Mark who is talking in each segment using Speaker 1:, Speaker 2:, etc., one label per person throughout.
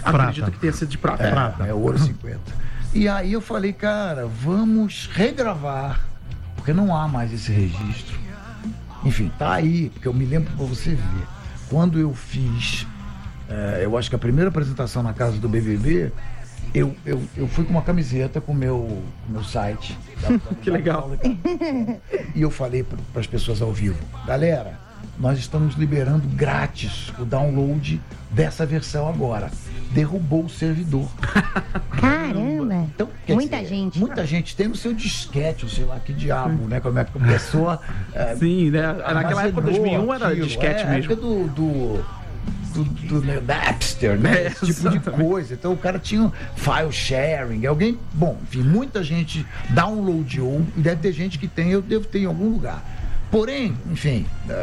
Speaker 1: Acredito que tenha sido de prata.
Speaker 2: É ouro 50. E aí eu falei, cara, vamos regravar, porque não há mais esse registro. Enfim, tá aí, porque eu me lembro pra você ver. Quando eu fiz, eu acho que a primeira apresentação na casa do BBB, eu fui com uma camiseta com o meu site.
Speaker 1: Que legal.
Speaker 2: E eu falei para as pessoas ao vivo, galera, nós estamos liberando grátis o download dessa versão agora. Derrubou o servidor.
Speaker 3: Caramba!
Speaker 2: Então,
Speaker 3: muita gente.
Speaker 2: Muita gente tem o seu disquete, ou sei lá que diabo, né? Como é que a pessoa...
Speaker 1: Sim, né? Naquela época, 2001, era disquete mesmo.
Speaker 2: A época do Napster, né? Esse tipo de coisa. Então o cara tinha file sharing. Alguém... Bom, enfim, muita gente downloadou e deve ter gente que tem, eu devo ter em algum lugar. Porém, enfim,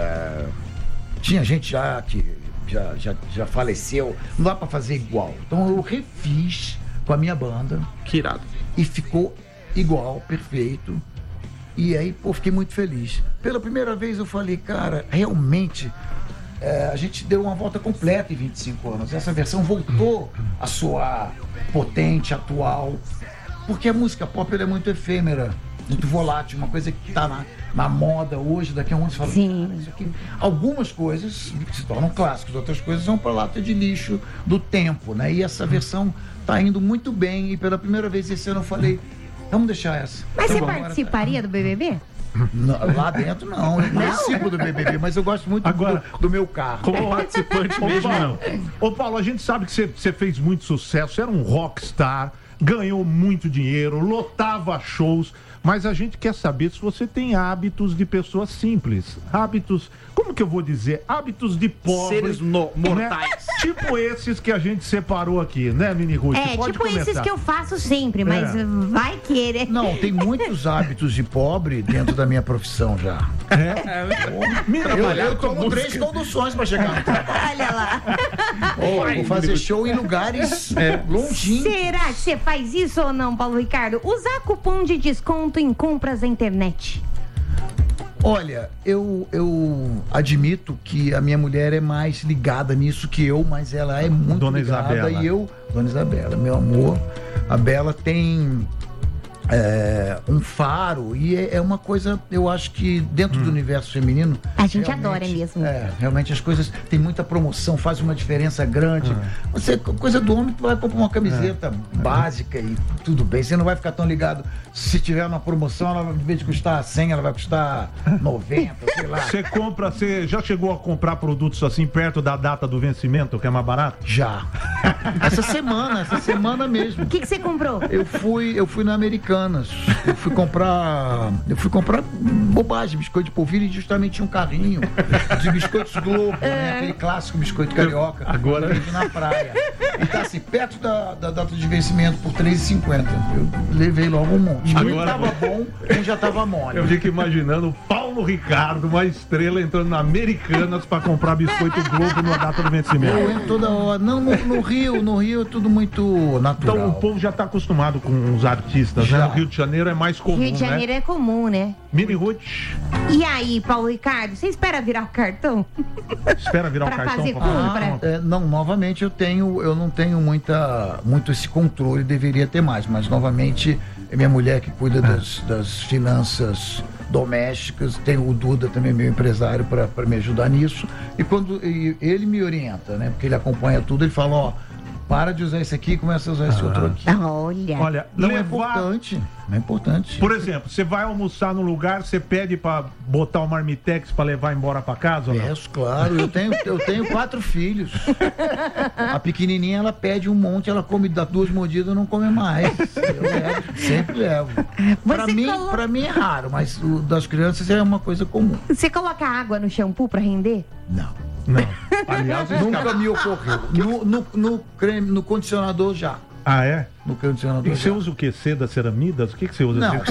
Speaker 2: tinha gente já que já faleceu, não dá pra fazer igual. Então eu refiz com a minha banda.
Speaker 1: Que irado.
Speaker 2: E ficou igual, perfeito. E aí, fiquei muito feliz. Pela primeira vez eu falei, cara, realmente a gente deu uma volta completa em 25 anos. Essa versão voltou a soar potente, atual. Porque a música pop ela é muito efêmera, muito volátil, uma coisa que tá na moda hoje, daqui a um ano você fala, isso aqui. Algumas coisas se tornam clássicos, outras coisas vão para lata de lixo do tempo, né? E essa versão tá indo muito bem e pela primeira vez esse ano eu falei, vamos deixar essa.
Speaker 3: Mas você participaria do BBB?
Speaker 2: Não, lá dentro não, eu participo do BBB, mas eu gosto muito do meu carro.
Speaker 4: Como participante mesmo, não. Ô Paulo, a gente sabe que você fez muito sucesso, era um rockstar, ganhou muito dinheiro, lotava shows, mas a gente quer saber se você tem hábitos de pessoas simples, hábitos, como que eu vou dizer, hábitos de pobre,
Speaker 1: seres mortais,
Speaker 4: né? Tipo esses que a gente separou aqui, né, Mini Ruth?
Speaker 3: Tipo começar. Esses que eu faço sempre, mas vai querer.
Speaker 2: Não, tem muitos hábitos de pobre dentro da minha profissão já. Eu tomo 3 conduções para chegar no trabalho.
Speaker 3: Olha lá.
Speaker 2: Vou fazer show em lugares longínquos.
Speaker 3: Será que você faz isso ou não, Paulo Ricardo? Usar cupom de desconto em compras na internet.
Speaker 2: Olha, eu admito que a minha mulher é mais ligada nisso que eu, mas ela é muito
Speaker 4: Dona
Speaker 2: ligada.
Speaker 4: Isabela.
Speaker 2: E Dona Isabela, meu amor, a Bela tem um faro e é uma coisa, eu acho que dentro do universo feminino
Speaker 3: a gente adora mesmo.
Speaker 2: Realmente as coisas tem muita promoção, faz uma diferença grande. Coisa do homem, tu vai comprar uma camiseta básica e tudo bem, você não vai ficar tão ligado. Se tiver uma promoção, ela, em vez de custar 100, ela vai custar 90, sei lá.
Speaker 4: Você já chegou a comprar produtos assim perto da data do vencimento, que é mais barato?
Speaker 2: Já. Essa semana mesmo.
Speaker 3: O que você comprou?
Speaker 2: Eu fui na Americanas. Eu fui comprar bobagem, biscoito de polvilho, e justamente tinha um carrinho de biscoitos Globo, né? Aquele clássico biscoito carioca.
Speaker 4: Agora
Speaker 2: vende na praia. E tá assim, perto da data de vencimento por R$3,50. Eu levei logo um monte. Um tava bom, um já tava mole.
Speaker 4: Eu fico imaginando o Paulo Ricardo, uma estrela, entrando na Americanas pra comprar biscoito Globo na data do vencimento.
Speaker 2: Eu entro toda hora. Não, no Rio é tudo muito natural.
Speaker 4: Então o povo já tá acostumado com os artistas, né? No Rio de Janeiro é mais comum,
Speaker 3: Rio de Janeiro é comum, né?
Speaker 4: Mini Ruth.
Speaker 3: E aí, Paulo Ricardo, você espera virar o cartão?
Speaker 4: Espera virar o cartão
Speaker 3: fazer compra?
Speaker 2: Não, novamente eu não tenho muito esse controle, deveria ter mais, mas novamente é minha mulher que cuida das finanças domésticas, tem o Duda também, meu empresário, para me ajudar nisso, e ele me orienta, né? Porque ele acompanha tudo, ele fala, para de usar esse aqui e começa a usar esse outro aqui.
Speaker 3: Olha,
Speaker 2: não é importante. Não é importante.
Speaker 4: Por exemplo, você vai almoçar num lugar, você pede pra botar o marmitex pra levar embora pra casa ou não?
Speaker 2: Claro. Eu tenho 4 filhos. A pequenininha, ela pede um monte, ela come, dá 2 mordidas e não come mais. Eu sempre levo. Pra mim é raro, mas das crianças é uma coisa comum.
Speaker 3: Você coloca água no shampoo pra render?
Speaker 2: Não.
Speaker 4: Aliás,
Speaker 2: nunca me ocorreu. No condicionador já.
Speaker 4: Ah, é?
Speaker 2: No condicionador.
Speaker 4: E você usa o quê? Seda, ceramidas? O que você usa?
Speaker 2: Não,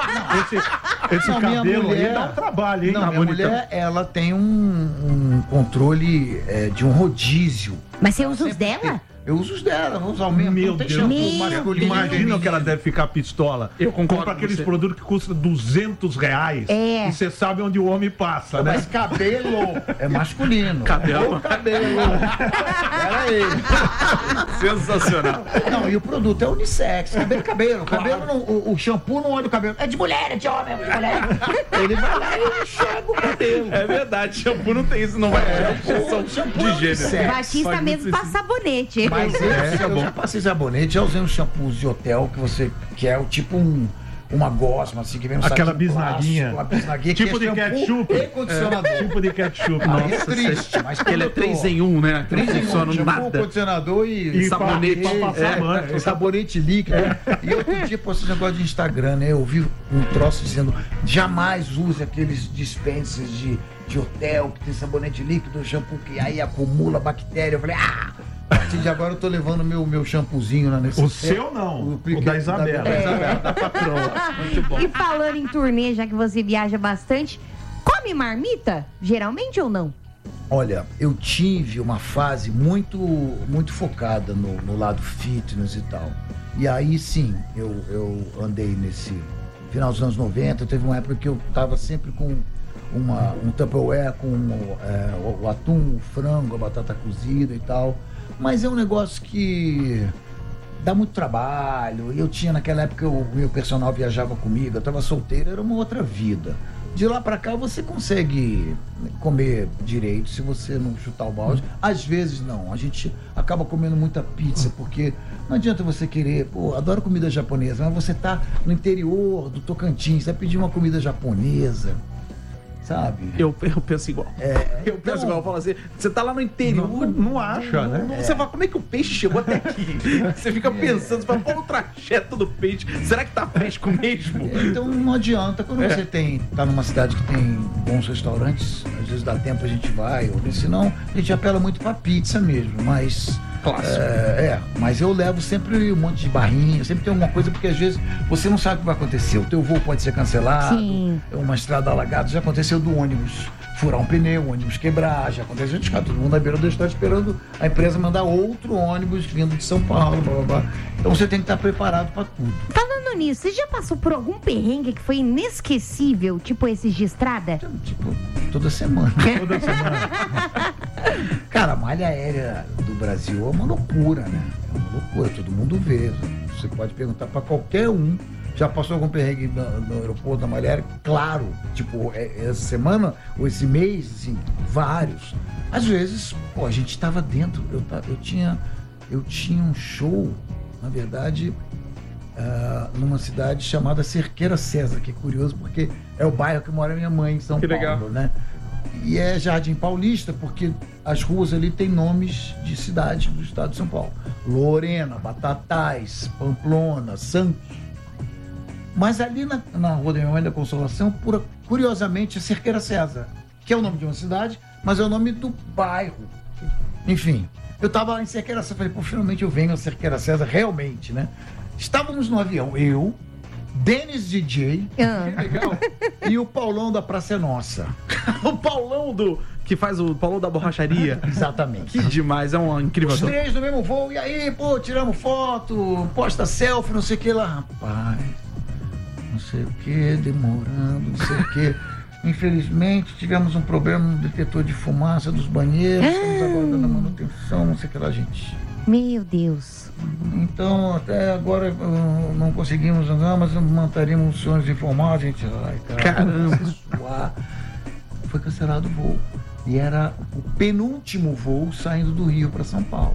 Speaker 4: esse cabelo aí dá um trabalho, hein?
Speaker 2: Não, minha mulher, ela tem um controle de um rodízio.
Speaker 3: Mas você usa os dela?
Speaker 2: Eu uso os dela, vou usar o mesmo.
Speaker 4: Meu Deus, imagina que ela deve ficar pistola.
Speaker 1: Eu concordo.
Speaker 4: Compra aqueles produtos que custam R$200. E você sabe onde o homem passa, né?
Speaker 2: Mas cabelo é masculino.
Speaker 1: Cabelo.
Speaker 2: Pera aí.
Speaker 1: Sensacional.
Speaker 2: Não, e o produto é unissex. Cabelo. O shampoo não olha o cabelo. É de mulher, é de homem, é de mulher. Ele vai lá e enxerga o cabelo.
Speaker 1: É verdade, shampoo não tem isso, não vai ter
Speaker 2: shampoo
Speaker 1: de gênero.
Speaker 3: Batista mesmo passa sabonete.
Speaker 2: Mas eu já passei sabonete, já usei uns shampoos de hotel que é o tipo uma gosma, assim, que vem no
Speaker 4: aquela
Speaker 2: saquinho
Speaker 4: bisnaguinha.
Speaker 2: Plástico, bisnaguinha
Speaker 4: Tipo
Speaker 2: que
Speaker 4: de ketchup.
Speaker 2: E condicionador.
Speaker 4: Tipo de ketchup.
Speaker 2: Aí é triste, mas
Speaker 1: Ele é 3 em 1, né?
Speaker 2: 3 em 1,
Speaker 1: funciona
Speaker 2: shampoo, condicionador e
Speaker 1: sabonete.
Speaker 2: Sabonete líquido. E outro dia postei esse negócio de Instagram, né? Eu vi um troço dizendo: jamais use aqueles dispensers de hotel que tem sabonete líquido, shampoo que aí acumula bactéria. Eu falei, a partir de agora eu tô levando meu shampoozinho lá nesse.
Speaker 4: O seu não, o da Isabela.
Speaker 1: Da patroa. Muito bom.
Speaker 3: E falando em turnê, já que você viaja bastante, come marmita, geralmente ou não?
Speaker 2: Olha, eu tive uma fase muito focada no lado fitness e tal. E aí sim, eu andei nesse final dos anos 90, teve uma época que eu tava sempre com um Tupperware com o atum, o frango, a batata cozida e tal. Mas é um negócio que dá muito trabalho. Eu tinha naquela época, o meu personal viajava comigo, eu estava solteiro, era uma outra vida. De lá para cá você consegue comer direito se você não chutar o balde. Às vezes não, a gente acaba comendo muita pizza, porque não adianta você querer, adoro comida japonesa, mas você tá no interior do Tocantins, você vai pedir uma comida japonesa. Sabe?
Speaker 1: Eu penso igual. Eu penso igual. Eu falo assim, você tá lá no interior.
Speaker 4: Não acha, né?
Speaker 1: Você fala, como é que o peixe chegou até aqui? Você fica pensando, você fala, qual o trajeto do peixe? Será que tá fresco mesmo?
Speaker 2: Então não adianta. Quando você tá numa cidade que tem bons restaurantes, às vezes dá tempo a gente vai, ou senão a gente apela muito pra pizza mesmo, mas...
Speaker 1: Clássico.
Speaker 2: Mas eu levo sempre um monte de barrinha, sempre tem alguma coisa, porque às vezes você não sabe o que vai acontecer. O teu voo pode ser cancelado, uma estrada alagada, já aconteceu do ônibus furar um pneu, o ônibus quebrar, já aconteceu de ficar todo mundo na beira da estrada esperando a empresa mandar outro ônibus vindo de São Paulo, blá, blá, blá. Então você tem que estar preparado para tudo.
Speaker 3: Falando nisso, você já passou por algum perrengue que foi inesquecível, tipo esses de estrada?
Speaker 2: Tipo, toda semana. Toda semana. Cara, a malha aérea do Brasil é uma loucura, né? É uma loucura, todo mundo vê. Você pode perguntar para qualquer um. Já passou algum perrengue no aeroporto da malha aérea? Claro. Tipo, essa semana ou esse mês, assim, vários. Às vezes, a gente estava dentro. Eu tinha um show, na verdade, numa cidade chamada Cerqueira César, que é curioso porque é o bairro que mora minha mãe em São Paulo, legal, né? E é Jardim Paulista, porque as ruas ali têm nomes de cidades do estado de São Paulo. Lorena, Batatais, Pamplona, Santos. Mas ali na Rua da Minha Mãe da Consolação, curiosamente, é Cerqueira César, que é o nome de uma cidade, mas é o nome do bairro. Enfim, eu estava em Cerqueira César, falei, finalmente eu venho a Cerqueira César, realmente, né? Estávamos no avião, eu, Denis DJ, legal, e o Paulão da Praça é Nossa.
Speaker 1: O Paulão que faz o Paulão da borracharia.
Speaker 2: Exatamente.
Speaker 1: Que demais, é um incrível.
Speaker 2: Os três no mesmo voo, e aí, tiramos foto, posta selfie, não sei o que lá. Rapaz, não sei o que, demorando, não sei o que. Infelizmente, tivemos um problema no detetor de fumaça dos banheiros, estamos aguardando a manutenção, não sei o que lá, gente.
Speaker 3: Meu Deus.
Speaker 2: Então, até agora não conseguimos andar, mas manteríamos os senhores informados, gente. Ai,
Speaker 1: caramba.
Speaker 2: Foi cancelado o voo. E era o penúltimo voo saindo do Rio para São Paulo.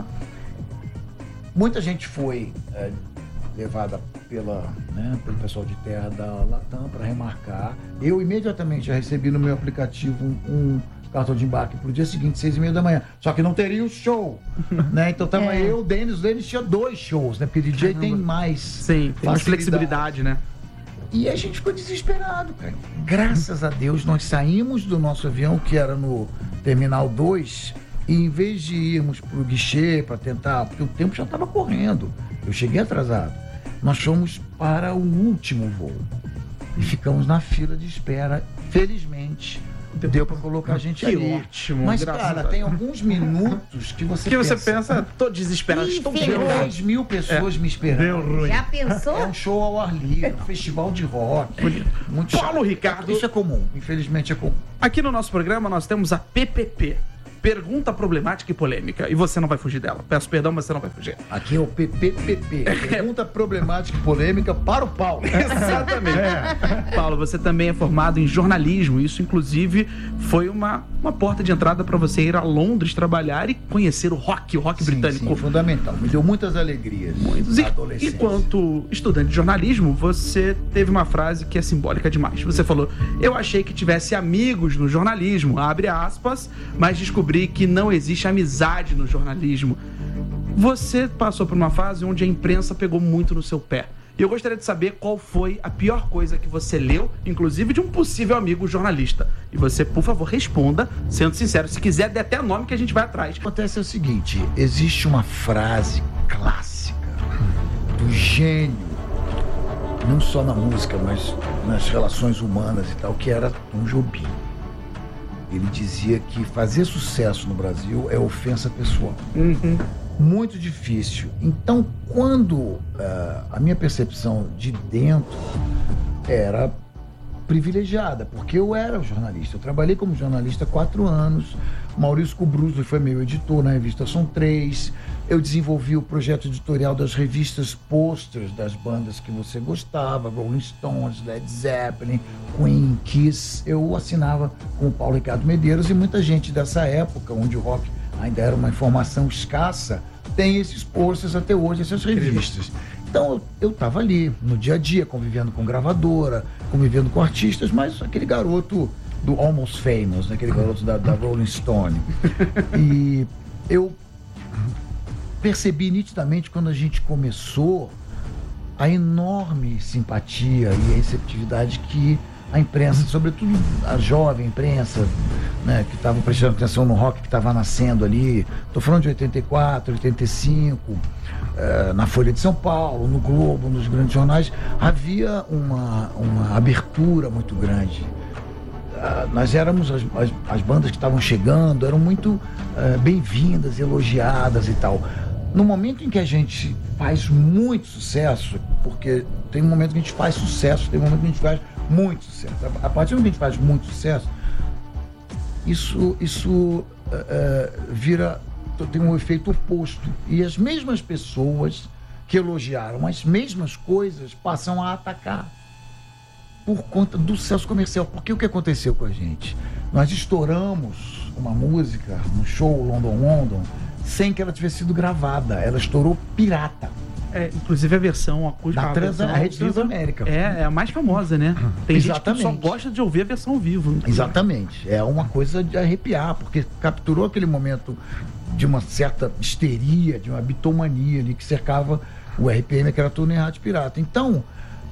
Speaker 2: Muita gente foi levada pelo pessoal de terra da Latam para remarcar. Eu imediatamente já recebi no meu aplicativo um cartão de embarque para o dia seguinte, 6h30 da manhã. Só que não teria o show, né? Então tava eu, o Denis tinha 2 shows, né? Porque DJ tem mais.
Speaker 1: Sim, tem mais flexibilidade, né?
Speaker 2: E a gente ficou desesperado, cara. Graças a Deus, nós saímos do nosso avião, que era no Terminal 2, e em vez de irmos pro guichê para tentar, porque o tempo já estava correndo, eu cheguei atrasado, nós fomos para o último voo e ficamos na fila de espera. Felizmente, deu para colocar a gente ali.
Speaker 1: Ótimo.
Speaker 2: Mas, cara, tem alguns minutos que você pensa,
Speaker 1: tô desesperado, estou bem.
Speaker 2: 10 mil pessoas me esperando.
Speaker 4: Deu ruim.
Speaker 3: Já pensou?
Speaker 2: É um show ao ar livre, um festival de rock. Muito
Speaker 1: Paulo Ricardo.
Speaker 2: Isso é comum, infelizmente é comum.
Speaker 1: Aqui no nosso programa nós temos a PPP. Pergunta problemática e polêmica. E você não vai fugir dela. Peço perdão, mas você não vai fugir.
Speaker 2: Aqui é o PPPP. Pergunta problemática e polêmica para o Paulo.
Speaker 1: Exatamente. Paulo, você também é formado em jornalismo. Isso, inclusive, foi uma porta de entrada para você ir a Londres trabalhar e conhecer o rock britânico.
Speaker 2: Sim, fundamental. Me deu muitas alegrias na adolescência.
Speaker 1: Enquanto estudante de jornalismo, você teve uma frase que é simbólica demais. Você falou: eu achei que tivesse amigos no jornalismo, abre aspas, mas descobri que não existe amizade no jornalismo. Você passou por uma fase onde a imprensa pegou muito no seu pé. E eu gostaria de saber qual foi a pior coisa que você leu, inclusive de um possível amigo jornalista. E você, por favor, responda, sendo sincero. Se quiser, dê até nome que a gente vai atrás.
Speaker 2: Acontece o seguinte, existe uma frase clássica do gênio, não só na música, mas nas relações humanas e tal, que era Tom Jobim. Ele dizia que fazer sucesso no Brasil é ofensa pessoal. Muito difícil. Então, quando a minha percepção de dentro era privilegiada, porque eu era jornalista. Eu trabalhei como jornalista há 4 anos. Maurício Cubruzzo foi meu editor na revista Som 3. Eu desenvolvi o projeto editorial das revistas posters das bandas que você gostava, Rolling Stones, Led Zeppelin, Queen, Kiss. Eu assinava com o Paulo Ricardo Medeiros, e muita gente dessa época, onde o rock ainda era uma informação escassa, tem esses posters até hoje, essas revistas. Então eu estava ali, no dia a dia, convivendo com gravadora, convivendo com artistas, mas aquele garoto do Almost Famous, né? Aquele garoto da Rolling Stone. E eu percebi nitidamente, quando a gente começou, a enorme simpatia e a receptividade que a imprensa, sobretudo a jovem imprensa, né, que estava prestando atenção no rock que estava nascendo ali, estou falando de 84, 85, na Folha de São Paulo, no Globo, nos grandes jornais, havia uma abertura muito grande. Nós éramos, as bandas que estavam chegando eram muito bem-vindas, elogiadas e tal. No momento em que a gente faz muito sucesso, porque tem um momento que a gente faz sucesso, tem um momento que a gente faz muito sucesso. A partir do momento que a gente faz muito sucesso, isso vira, tem um efeito oposto. E as mesmas pessoas que elogiaram as mesmas coisas passam a atacar por conta do sucesso comercial. Porque o que aconteceu com a gente? Nós estouramos uma música no show London, sem que ela tivesse sido gravada. Ela estourou pirata.
Speaker 1: Inclusive a versão acústica,
Speaker 2: a Rede Transamérica.
Speaker 1: É a mais famosa, né? Tem
Speaker 2: Exatamente.
Speaker 1: gente que só gosta de ouvir a versão ao vivo.
Speaker 2: Exatamente. É uma coisa de arrepiar, porque capturou aquele momento de uma certa histeria, de uma bitomania ali que cercava o RPM, que era Turnê Rádio Pirata. Então,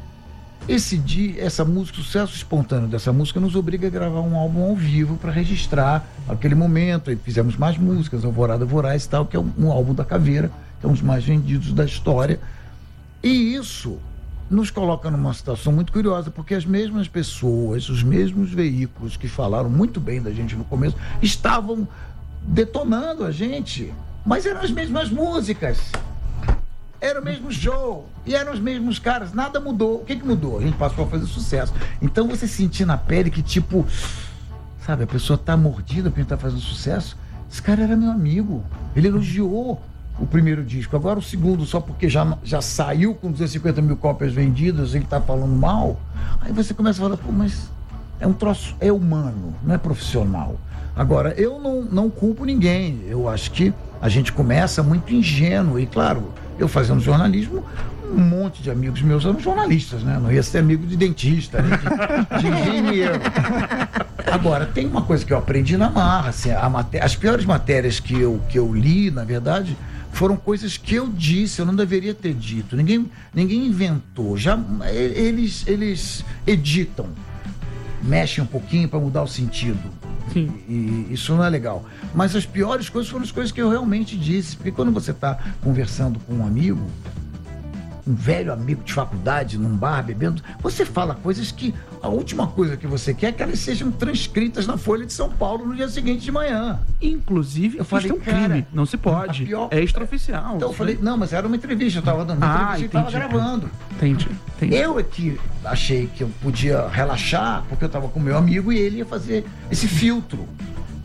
Speaker 2: essa música, o sucesso espontâneo dessa música nos obriga a gravar um álbum ao vivo para registrar aquele momento. E fizemos mais músicas, Alvorada Voraz e tal, que é um álbum da Caveira, que é um dos mais vendidos da história. E isso nos coloca numa situação muito curiosa, porque as mesmas pessoas, os mesmos veículos que falaram muito bem da gente no começo, estavam detonando a gente, mas eram as mesmas músicas. Era o mesmo show, e eram os mesmos caras, nada mudou. O que mudou? A gente passou a fazer sucesso. Então você sentir na pele que, tipo, sabe, a pessoa tá mordida porque tá fazendo sucesso. Esse cara era meu amigo, ele elogiou o primeiro disco, agora o segundo, só porque já saiu com 250 mil cópias vendidas, ele tá falando mal. Aí você começa a falar, pô, mas é um troço, é humano, não é profissional. Agora, eu não culpo ninguém, eu acho que a gente começa muito ingênuo, e claro, eu fazendo jornalismo, um monte de amigos meus eram jornalistas, né? Não ia ser amigo de dentista, né? de engenheiro. Agora, tem uma coisa que eu aprendi na marra, assim, as piores matérias que eu li, na verdade, foram coisas que eu disse, eu não deveria ter dito. Ninguém inventou. Eles editam, mexem um pouquinho para mudar o sentido.
Speaker 1: Sim.
Speaker 2: E isso não é legal. Mas as piores coisas foram as coisas que eu realmente disse. Porque quando você está conversando com um amigo, um velho amigo de faculdade, num bar, bebendo, você fala coisas que a última coisa que você quer é que elas sejam transcritas na Folha de São Paulo no dia seguinte de manhã.
Speaker 1: Inclusive,
Speaker 2: eu falei,
Speaker 1: isso é um crime, não se pode. É extraoficial.
Speaker 2: Então eu falei, não, mas era uma entrevista, eu estava dando uma entrevista e estava gravando.
Speaker 1: Entendi.
Speaker 2: Eu é que achei que eu podia relaxar, porque eu estava com meu amigo e ele ia fazer esse filtro.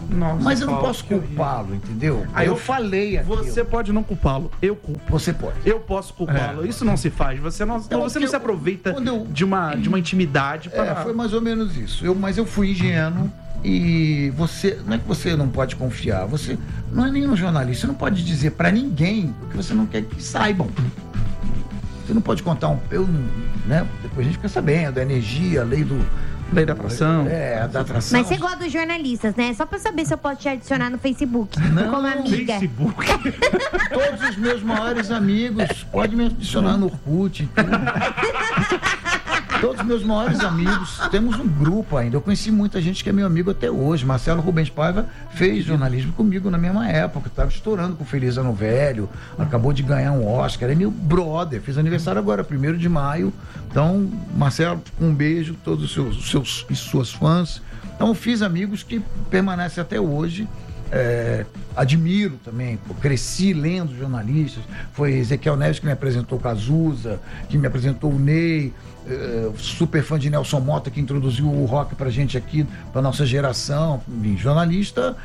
Speaker 1: Nossa,
Speaker 2: Mas eu não
Speaker 1: Paulo,
Speaker 2: posso
Speaker 1: que horrível.
Speaker 2: culpá-lo, entendeu?
Speaker 1: Aí
Speaker 2: eu falei aquilo.
Speaker 1: Você pode não culpá-lo, eu culpo.
Speaker 2: Você pode.
Speaker 1: Eu posso culpá-lo. Isso não se faz. Você não se aproveita de uma intimidade para...
Speaker 2: Foi mais ou menos isso. Mas eu fui ingênuo e você... Não é que você não pode confiar. Você não é nenhum jornalista. Você não pode dizer para ninguém o que você não quer que saibam. Você não pode contar né? Depois a gente fica sabendo. A energia, a lei da atração. Da atração.
Speaker 3: Mas você gosta dos jornalistas, né? Só pra saber se eu posso te adicionar no Facebook.
Speaker 2: Não,
Speaker 3: como amiga.
Speaker 4: Facebook.
Speaker 2: Todos os meus maiores amigos. Pode me adicionar no Orkut e tudo. Todos os meus maiores amigos. Temos um grupo ainda. Eu conheci muita gente que é meu amigo até hoje. Marcelo Rubens Paiva fez jornalismo comigo na mesma época. Estava estourando com o Feliz Ano Velho. Acabou de ganhar um Oscar. É meu brother. Fiz aniversário agora, 1º de maio. Então, Marcelo, um beijo. Todos os seus e suas fãs. Então, fiz amigos que permanecem até hoje. Admiro também, cresci lendo jornalistas. Foi Ezequiel Neves que me apresentou o Cazuza, que me apresentou o Ney, super fã de Nelson Mota, que introduziu o rock pra gente aqui, pra nossa geração. Jornalista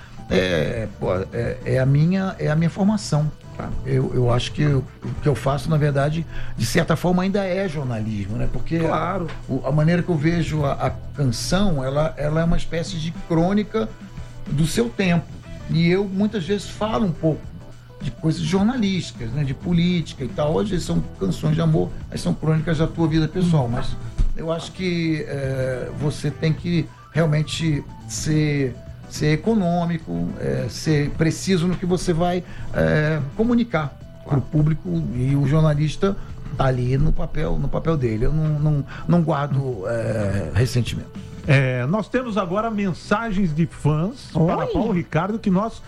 Speaker 2: é a minha formação. Eu acho que o que eu faço, na verdade, de certa forma ainda é jornalismo, né? Porque
Speaker 1: claro.
Speaker 2: a maneira que eu vejo a canção, ela é uma espécie de crônica do seu tempo. E eu muitas vezes falo um pouco de coisas jornalísticas, né, de política e tal. Hoje são canções de amor, mas são crônicas da tua vida pessoal. Mas eu acho que você tem que realmente ser econômico, ser preciso no que você vai comunicar para o público, e o jornalista está ali no papel dele. Eu não guardo ressentimento.
Speaker 4: Nós temos agora mensagens de fãs para Paulo Ricardo que nós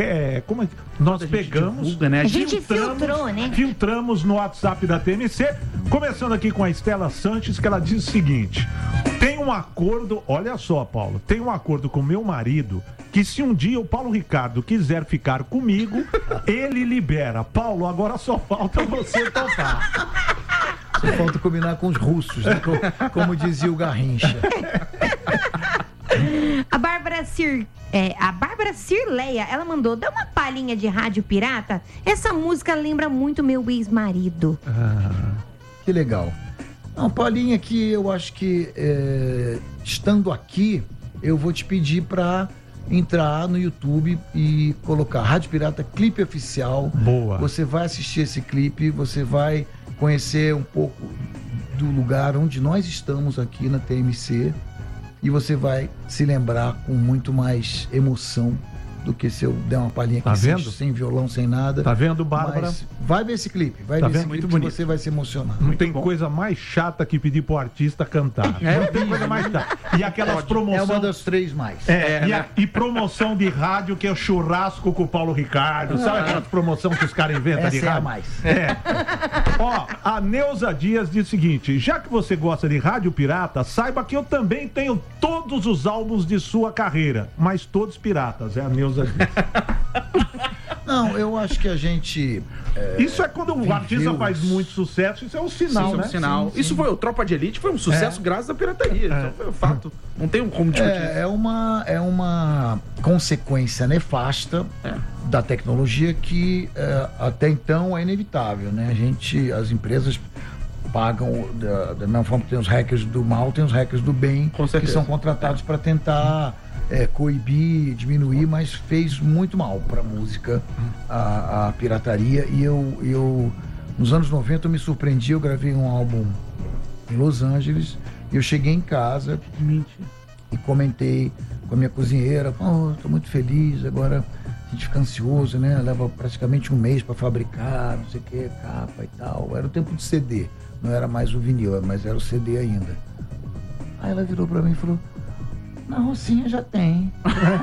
Speaker 4: pegamos,
Speaker 1: divulga, né?
Speaker 3: A gente filtrou, né?
Speaker 4: Filtramos no WhatsApp da TMC, começando aqui com a Estela Sanches, que ela diz o seguinte: tem um acordo, olha só, Paulo, tem um acordo com meu marido que se um dia o Paulo Ricardo quiser ficar comigo, ele libera. Paulo, agora só falta você topar.
Speaker 2: Só falta combinar com os russos, né? Como dizia o Garrincha.
Speaker 3: A Bárbara Cirleia, ela mandou: dá uma palhinha de Rádio Pirata. Essa música lembra muito meu ex-marido.
Speaker 2: Que legal. Não, Paulinha, que eu acho que estando aqui, eu vou te pedir para entrar no YouTube e colocar Rádio Pirata Clipe Oficial.
Speaker 4: Boa.
Speaker 2: Você vai assistir esse clipe, você vai conhecer um pouco do lugar onde nós estamos aqui na TMC, e você vai se lembrar com muito mais emoção do que se eu der uma palhinha aqui,
Speaker 4: tá vendo?
Speaker 2: Sem violão, sem nada.
Speaker 4: Tá vendo, Bárbara?
Speaker 2: Mas vai ver esse clipe,
Speaker 4: Tá vendo?
Speaker 2: Muito bonito. Você vai se emocionar.
Speaker 4: Não tem coisa mais chata que pedir pro artista cantar. Não tem coisa mais chata. E aquelas promoções.
Speaker 2: É uma das 3 mais.
Speaker 4: E promoção de rádio, que é o churrasco com o Paulo Ricardo. Sabe aquelas promoções que os caras inventam de rádio?
Speaker 2: Essa é a mais.
Speaker 4: Ó, a Neuza Dias diz o seguinte: já que você gosta de Rádio Pirata, saiba que eu também tenho todos os álbuns de sua carreira, mas todos piratas. É a Neuza Dias.
Speaker 2: Não, eu acho que a gente...
Speaker 4: isso é quando o artista faz muito sucesso, isso é um sinal,
Speaker 1: Sim,
Speaker 4: né?
Speaker 1: É um sinal.
Speaker 2: Sim.
Speaker 1: Isso foi o Tropa de Elite, foi um sucesso graças à pirataria. Então foi um fato. Não tem como discutir.
Speaker 2: É uma consequência nefasta da tecnologia que até então é inevitável, né? As empresas pagam da mesma forma que tem os hackers do mal, tem os hackers do bem, que são contratados para tentar coibir, diminuir, mas fez muito mal para a música a pirataria. E eu nos anos 90 eu me surpreendi, eu gravei um álbum em Los Angeles, e eu cheguei em casa e comentei com a minha cozinheira: estou muito feliz, agora a gente fica ansioso, né? Leva praticamente um mês para fabricar, não sei o que, capa e tal. Era o tempo de CD, não era mais o vinil, mas era o CD ainda. Aí ela virou para mim e falou: na Rocinha já tem.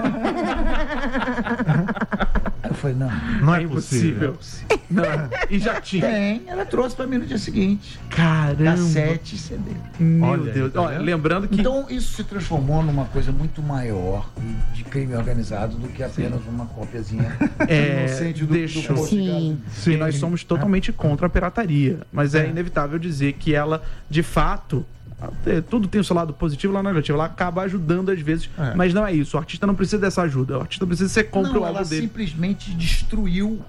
Speaker 2: Eu falei: não
Speaker 4: é possível.
Speaker 1: Não. E já tinha.
Speaker 2: Tem, ela trouxe pra mim no dia seguinte.
Speaker 1: Caramba.
Speaker 2: Cassete e CD.
Speaker 1: Meu Deus. Olha, lembrando que...
Speaker 2: Então isso se transformou numa coisa muito maior de crime organizado do que apenas uma cópiazinha inocente do posto de gás.
Speaker 1: Sim, nós somos totalmente contra a pirataria. Mas é inevitável dizer que ela, de fato, tudo tem o seu lado positivo e lado negativo. Ela acaba ajudando às vezes, mas não é isso. O artista não precisa dessa ajuda. O artista precisa que você compre o álbum dele.
Speaker 2: Ela simplesmente destruiu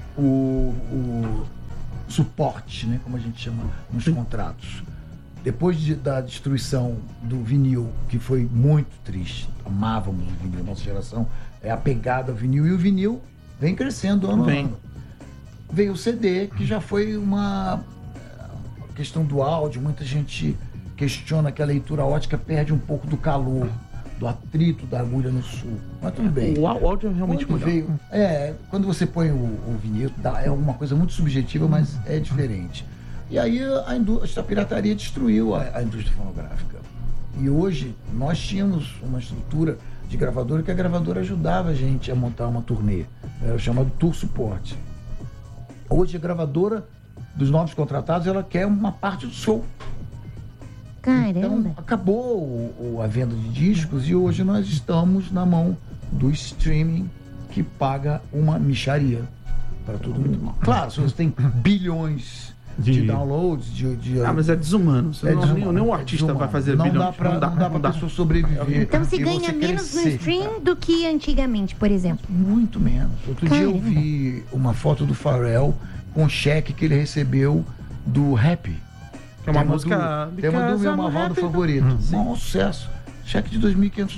Speaker 2: o suporte, né, como a gente chama nos contratos. Depois da destruição do vinil, que foi muito triste, amávamos o vinil, nossa geração é apegada ao vinil, e o vinil vem crescendo ano a ano. Veio o CD, que já foi uma questão do áudio, muita gente questiona que a leitura ótica perde um pouco do calor, do atrito da agulha no sul, mas tudo bem.
Speaker 1: O áudio é realmente
Speaker 2: quando
Speaker 1: melhor.
Speaker 2: Quando você põe o vinil, é uma coisa muito subjetiva, mas é diferente. E aí a pirataria destruiu a indústria fonográfica. E hoje nós tínhamos uma estrutura de gravadora que a gravadora ajudava a gente a montar uma turnê. Era o chamado Tour Support. Hoje a gravadora dos novos contratados, ela quer uma parte do show.
Speaker 3: Caramba.
Speaker 2: Então acabou a venda de discos e hoje nós estamos na mão do streaming, que paga uma mixaria para todo mundo. Claro, se você tem bilhões de downloads,
Speaker 1: mas é desumano. Nenhum artista vai fazer bilhões.
Speaker 2: Não dá pra pessoa sobreviver.
Speaker 3: Então se ganha menos no stream do que antigamente, por exemplo?
Speaker 2: Muito menos. Outro dia eu vi uma foto do Pharrell com um cheque que ele recebeu do Rap.
Speaker 1: Que é uma música...
Speaker 2: Tema do meu malvado favorito. Um sucesso. Cheque de $2.500.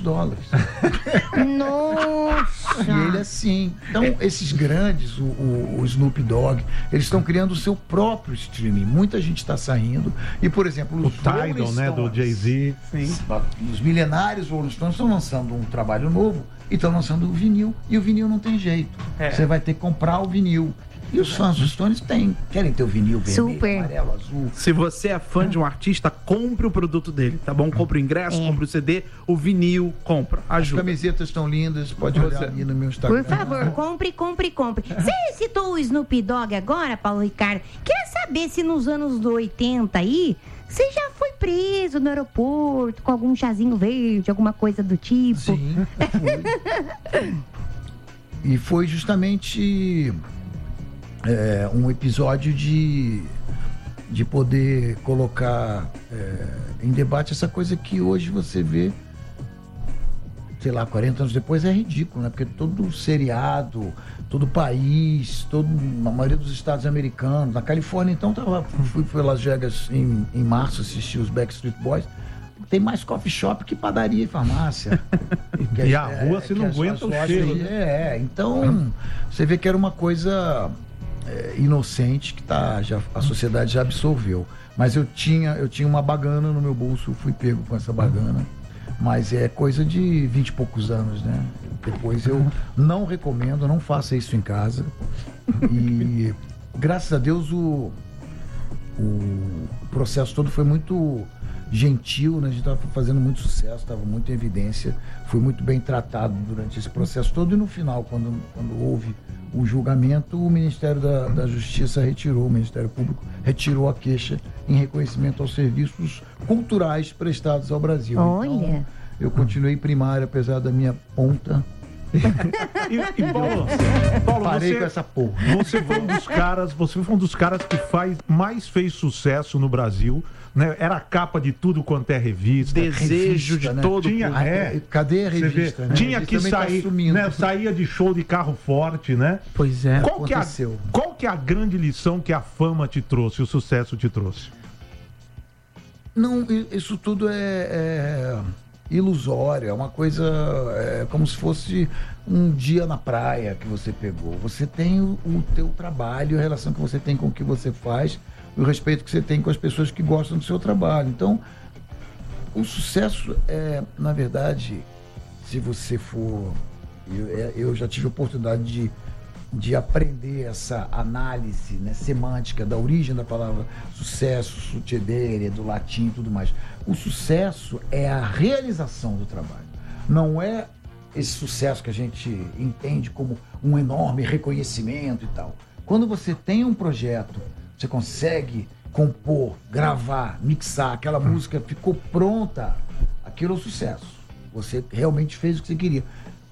Speaker 3: Nossa!
Speaker 2: E ele assim. Então, esses grandes, o Snoop Dogg, eles estão criando o seu próprio streaming. Muita gente está saindo. E, por exemplo,
Speaker 4: o Tidal, né, do Jay-Z.
Speaker 2: Os milenários Rolling Stones estão lançando um trabalho novo e estão lançando o vinil. E o vinil não tem jeito. Você vai ter que comprar o vinil. E os fãs dos Stones querem ter o vinil vermelho, amarelo, azul.
Speaker 1: Se você é fã de um artista, compre o produto dele, tá bom? Compre o ingresso, compre o CD, o vinil, compra. Ajuda.
Speaker 2: As camisetas estão lindas, pode olhar ali no meu Instagram.
Speaker 3: Por favor, compre. Você citou o Snoop Dogg agora, Paulo Ricardo. Quer saber se nos anos 80 aí, você já foi preso no aeroporto com algum chazinho verde, alguma coisa do tipo?
Speaker 2: Sim, fui. E foi justamente... um episódio de poder colocar em debate essa coisa que hoje você vê, sei lá, 40 anos depois é ridículo, né? Porque todo seriado, todo país, a maioria dos estados americanos, na Califórnia, então, fui para Las Vegas em março assistir os Backstreet Boys. Tem mais coffee shop que padaria e farmácia.
Speaker 4: E a rua você não aguenta o cheiro.
Speaker 2: Então, você vê que era uma coisa... inocente que a sociedade já absorveu. Mas eu tinha uma bagana no meu bolso, eu fui pego com essa bagana, mas é coisa de 20 e poucos anos, né? Depois eu não recomendo, não faça isso em casa. E graças a Deus o processo todo foi muito gentil, né? A gente estava fazendo muito sucesso, estava muito em evidência, fui muito bem tratado durante esse processo todo, e no final, quando houve o julgamento, o Ministério da Justiça o Ministério Público retirou a queixa em reconhecimento aos serviços culturais prestados ao Brasil.
Speaker 3: Olha!
Speaker 2: Então, eu continuei primário, apesar da minha ponta.
Speaker 4: E Paulo,
Speaker 2: parei com essa porra.
Speaker 4: Você foi um dos caras que mais fez sucesso no Brasil, né? Era a capa de tudo quanto é revista.
Speaker 1: Desejo
Speaker 2: revista,
Speaker 1: de
Speaker 2: né?
Speaker 1: todo.
Speaker 2: Cadê a revista? Né?
Speaker 4: Tinha que sair, né? Saía de show de carro forte, né?
Speaker 1: Pois é.
Speaker 4: Qual que é a grande lição que a fama te trouxe, o sucesso te trouxe?
Speaker 2: Não, isso tudo é ilusório, é uma coisa, como se fosse um dia na praia que você pegou. Você tem o teu trabalho, a relação que você tem com o que você faz, o respeito que você tem com as pessoas que gostam do seu trabalho. Então, o sucesso na verdade, se você for... Eu já tive a oportunidade de aprender essa análise, né, semântica da origem da palavra sucesso, succedere, do latim e tudo mais. O sucesso é a realização do trabalho. Não é esse sucesso que a gente entende como um enorme reconhecimento e tal. Quando você tem um projeto, você consegue compor, gravar, mixar, aquela música ficou pronta, aquilo é o sucesso. Você realmente fez o que você queria.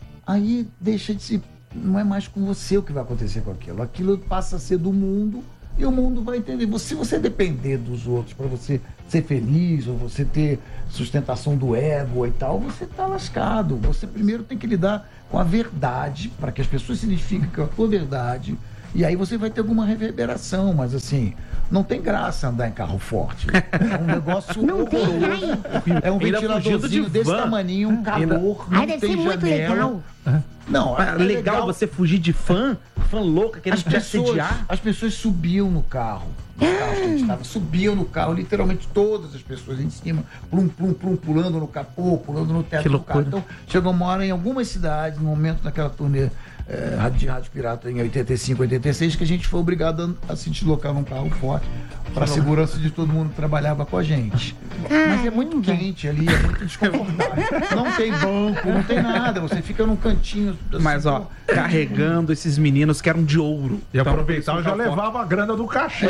Speaker 2: Aí deixa de se... Não é mais com você o que vai acontecer com aquilo. Aquilo passa a ser do mundo E o mundo vai entender. Se você depender dos outros para você ser feliz, ou você ter sustentação do ego e tal, você está lascado. Você primeiro tem que lidar com a verdade, para que as pessoas se identifiquem com a tua verdade, e aí você vai ter alguma reverberação, mas assim, não tem graça andar em carro forte. É um negócio
Speaker 3: Não tem,
Speaker 2: horroroso. É um ventiladorzinho desse tamaninho, um calor, não
Speaker 3: deve
Speaker 2: tem
Speaker 3: ser muito
Speaker 2: janela.
Speaker 3: legal.
Speaker 2: Não, é
Speaker 1: legal você fugir de fã louca, querendo te assediar.
Speaker 2: As pessoas subiam no carro. No carro que a gente estava, subiam no carro, literalmente todas as pessoas em cima, pulando no capô, pulando no teto do carro. Então, chegou uma hora em algumas cidades, no momento daquela turnê de Rádio Pirata em 85, 86, que a gente foi obrigado a se deslocar num carro forte para a segurança de todo mundo que trabalhava com a gente. Mas é muito quente ali, é muito desconfortável. Não tem banco, não tem nada, você fica num cantinho. Assim,
Speaker 1: mas, ó, carregando esses meninos que eram de ouro.
Speaker 4: E aproveitava e já levava a grana do cachê.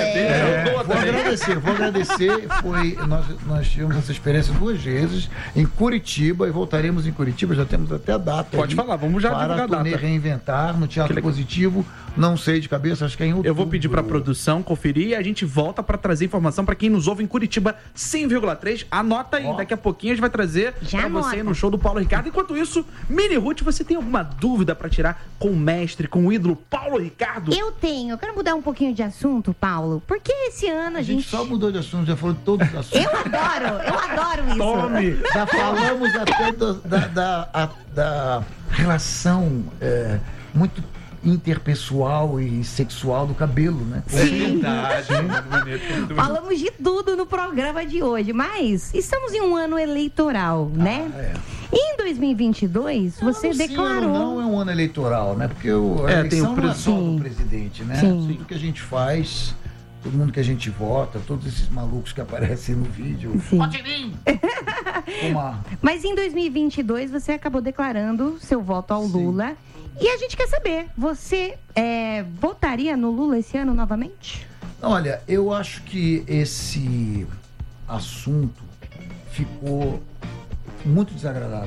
Speaker 2: Vou agradecer. Nós tivemos essa experiência 2 vezes em Curitiba, e voltaremos em Curitiba, já temos até a data.
Speaker 1: Pode falar, vamos já divulgar a data.
Speaker 2: Reinventar no Teatro Positivo, não sei de cabeça, acho que é em outubro.
Speaker 1: Eu vou pedir pra produção conferir e a gente volta pra trazer informação pra quem nos ouve em Curitiba 100,3. Anota aí, daqui a pouquinho a gente vai trazer pra você ir no show do Paulo Ricardo. Enquanto isso, Mini Ruth, você tem alguma dúvida pra tirar com o mestre, com o ídolo Paulo Ricardo?
Speaker 3: Eu tenho. Eu quero mudar um pouquinho de assunto, Paulo, porque esse ano a gente
Speaker 2: só mudou de assunto, já falou de todos os assuntos.
Speaker 3: Eu adoro isso.
Speaker 2: Tome! Já falamos até da relação muito interpessoal e sexual do cabelo, né?
Speaker 3: Sim. Falamos de tudo no programa de hoje, mas estamos em um ano eleitoral, né? E em 2022, você declarou...
Speaker 2: Não é um ano eleitoral, né? Porque a eleição não é só do presidente, né? Tudo que a gente faz... Todo mundo que a gente vota, todos esses malucos que aparecem no vídeo. Vote em mim!
Speaker 3: Mas em 2022 você acabou declarando seu voto ao Lula. E a gente quer saber, você votaria no Lula esse ano novamente?
Speaker 2: Olha, eu acho que esse assunto ficou muito desagradável.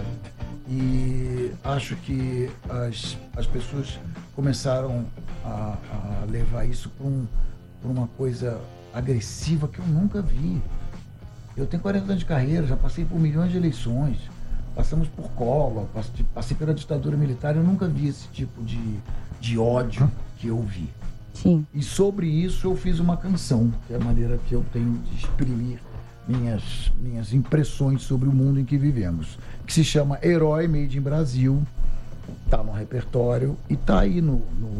Speaker 2: E acho que as pessoas começaram a levar isso para uma coisa agressiva que eu nunca vi. Eu tenho 40 anos de carreira, já passei por milhões de eleições, passamos por Collor, passei pela ditadura militar, eu nunca vi esse tipo de ódio que eu vi.
Speaker 3: Sim.
Speaker 2: E sobre isso eu fiz uma canção, que é a maneira que eu tenho de exprimir minhas impressões sobre o mundo em que vivemos, que se chama Herói Made in Brasil, tá no repertório e tá aí no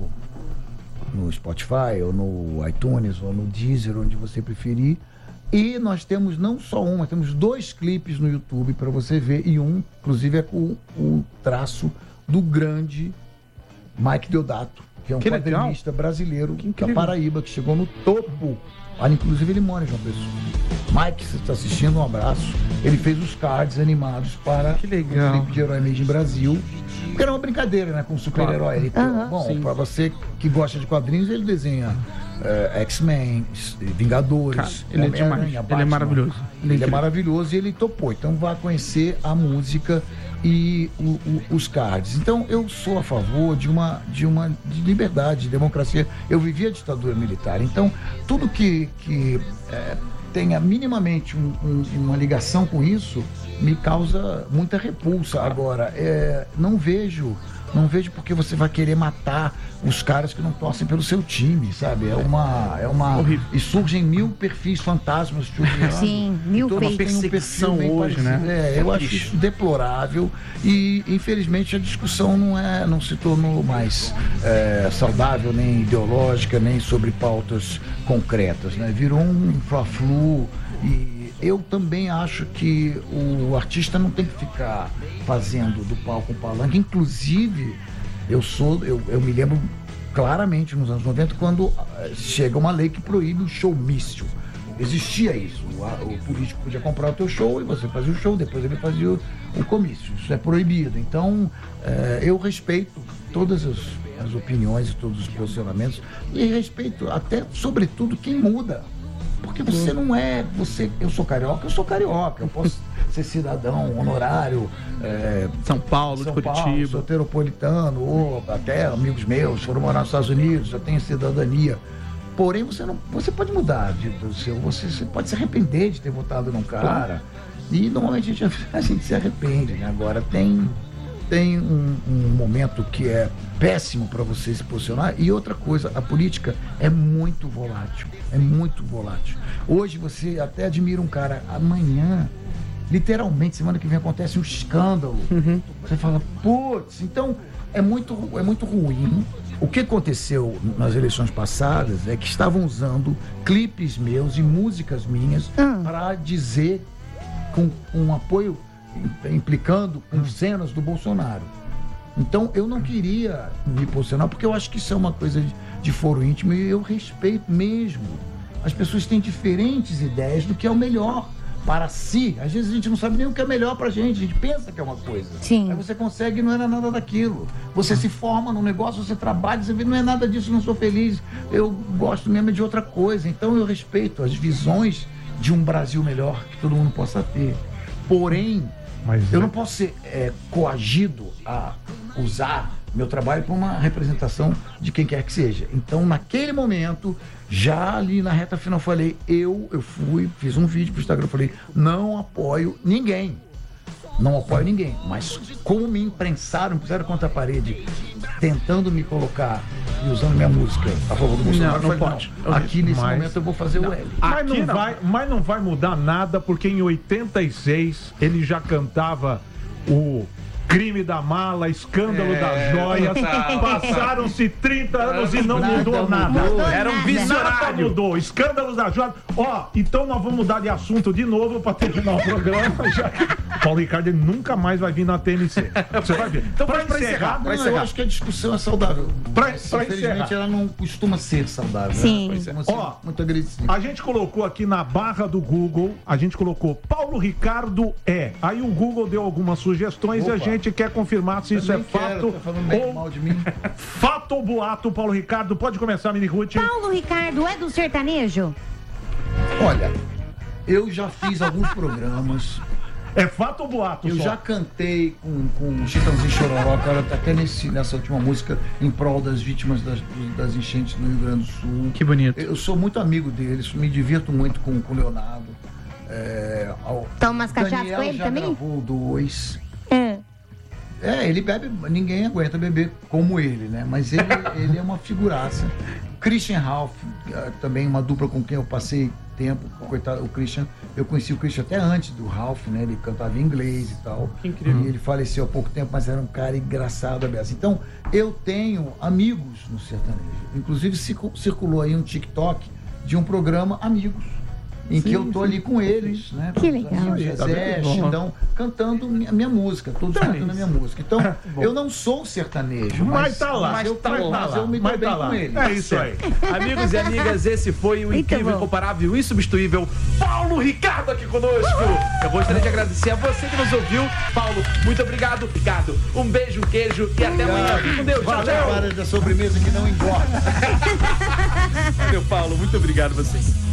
Speaker 2: Spotify, ou no iTunes, ou no Deezer, onde você preferir. E nós temos não só mas temos 2 clipes no YouTube para você ver, e um, inclusive, é com o traço do grande Mike Deodato, que é um quadrinista brasileiro da Paraíba, que chegou no topo. Inclusive, ele mora em João Pessoa. Mike, você está assistindo, um abraço. Ele fez os cards animados para o clipe de Herói Made in Brasil. Porque era uma brincadeira, né, com o super-herói. Bom, para você que gosta de quadrinhos, ele desenha X-Men, Vingadores.
Speaker 1: Cara, ele é demais. Ele é maravilhoso.
Speaker 2: Ele é maravilhoso e ele topou. Então vá conhecer a música e os cards. Então eu sou a favor de liberdade, de democracia. Eu vivi a ditadura militar. Então tudo que tenha minimamente uma ligação com isso me causa muita repulsa. Agora, não vejo porque você vai querer matar os caras que não torcem pelo seu time, sabe? E surgem 1000 perfis fantasmas.
Speaker 3: Sim, 1000
Speaker 1: perseguição hoje, né?
Speaker 2: Eu acho isso deplorável e, infelizmente, a discussão não se tornou mais saudável, nem ideológica, nem sobre pautas concretas, né? Virou um fla-flu e eu também acho que o artista não tem que ficar fazendo do palco um palanque. Inclusive, eu me lembro claramente nos anos 90 quando chega uma lei que proíbe o showmício. Existia isso. O político podia comprar o teu show e você fazia o show, depois ele fazia o comício. Isso é proibido. Então, eu respeito todas as opiniões e todos os posicionamentos e respeito até, sobretudo, quem muda. Porque você não é... eu sou carioca, eu posso ser cidadão honorário.
Speaker 1: São Paulo, de Curitiba.
Speaker 2: Soteropolitano, ou até amigos meus foram morar nos Estados Unidos, já tenho cidadania. Porém, você pode mudar do seu. Você pode se arrepender de ter votado num cara. E normalmente a gente se arrepende, né? Agora tem um momento que é péssimo para você se posicionar. E outra coisa, a política é muito volátil. É muito volátil. Hoje você até admira um cara, amanhã, literalmente, semana que vem acontece um escândalo. Você fala, putz, então é muito ruim. O que aconteceu nas eleições passadas é que estavam usando clipes meus e músicas minhas para dizer com um apoio implicando com cenas do Bolsonaro. Então eu não queria me posicionar porque eu acho que isso é uma coisa de foro íntimo e eu respeito mesmo. As pessoas têm diferentes ideias do que é o melhor para si. Às vezes a gente não sabe nem o que é melhor pra gente, a gente pensa que é uma coisa.
Speaker 3: Sim.
Speaker 2: Aí você consegue e não era nada daquilo. Você se forma num negócio, você trabalha, você vê, não é nada disso, não sou feliz. Eu gosto mesmo de outra coisa. Então eu respeito as visões de um Brasil melhor que todo mundo possa ter. Porém, eu não posso ser coagido a usar meu trabalho para uma representação de quem quer que seja. Então, naquele momento, já ali na reta final, eu falei, eu fiz um vídeo pro Instagram, eu falei, não apoio ninguém. Não apoio ninguém. Mas como me imprensaram, puseram contra a parede, tentando me colocar e usando minha música a favor do Bolsonaro,
Speaker 1: não pode.
Speaker 2: Aqui nesse momento eu vou fazer o L.
Speaker 4: Mas não vai mudar nada, porque em 86 ele já cantava o Crime da Mala, Escândalo das Joias. Passaram-se 30 anos e não mudou nada.
Speaker 1: Era um visionário.
Speaker 4: Nada mudou. Escândalos das Joias. Ó, então nós vamos mudar de assunto de novo pra terminar o programa. Já que Paulo Ricardo ele nunca mais vai vir na TNC. Você vai ver.
Speaker 1: Então, pra encerrar.
Speaker 2: Eu acho que a discussão é saudável. Infelizmente,
Speaker 4: encerrar.
Speaker 2: ela não costuma ser saudável.
Speaker 3: Sim.
Speaker 2: Né? Costuma ser muito agressiva.
Speaker 4: A gente colocou aqui na barra do Google, a gente colocou Paulo Ricardo é. Aí o Google deu algumas sugestões e a gente quer confirmar se isso é fato
Speaker 2: tá falando bem mal de mim.
Speaker 4: Fato ou boato, Paulo Ricardo. Pode começar, Mini Ruth.
Speaker 3: Paulo Ricardo é do sertanejo?
Speaker 2: Olha, eu já fiz alguns programas.
Speaker 4: É fato ou boato?
Speaker 2: Eu já cantei com o Chitãozinho Chororó, cara, tá até nessa última música em prol das vítimas das enchentes no Rio Grande do Sul.
Speaker 1: Que bonito.
Speaker 2: Eu sou muito amigo deles, me divirto muito com o Leonardo.
Speaker 3: Toma umas cachaças
Speaker 2: Daniel
Speaker 3: com ele
Speaker 2: já
Speaker 3: também?
Speaker 2: gravou 2.
Speaker 3: É.
Speaker 2: Ele bebe, ninguém aguenta beber como ele, né? Mas ele é uma figuraça. Christian Ralph, também uma dupla com quem eu passei tempo. Coitado, o Christian, eu conheci o Christian até antes do Ralph, né? Ele cantava em inglês e tal.
Speaker 1: Que incrível.
Speaker 2: E ele faleceu há pouco tempo, mas era um cara engraçado, aberto. Então, eu tenho amigos no sertanejo. Inclusive, circulou aí um TikTok de um programa Amigos, em que eu tô ali com eles, né?
Speaker 3: Que legal.
Speaker 2: Zé, Xindão, cantando minha música, todos cantando a minha música. Então, eu não sou sertanejo,
Speaker 4: mas tá lá.
Speaker 2: mas eu me
Speaker 4: Mas
Speaker 2: dou bem
Speaker 4: tá lá.
Speaker 2: com eles.
Speaker 4: É isso aí.
Speaker 1: Amigos e amigas, esse foi o incrível,
Speaker 3: bom.
Speaker 1: incomparável, insubstituível Paulo Ricardo aqui conosco. Eu gostaria de agradecer a você que nos ouviu. Paulo, muito obrigado. Ricardo, um beijo, um queijo e até amanhã. Fique com Deus. Tchau, tchau.
Speaker 2: Para da sobremesa que não engorda.
Speaker 1: Valeu, Paulo. Muito obrigado a vocês.